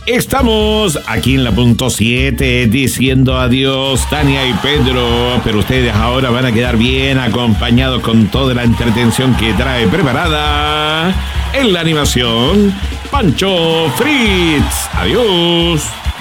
Estamos aquí en la punto 7 diciendo adiós Tania y Pedro, pero ustedes ahora van a quedar bien acompañados con toda la entretención que trae preparada en la animación Pancho Fritz. Adiós.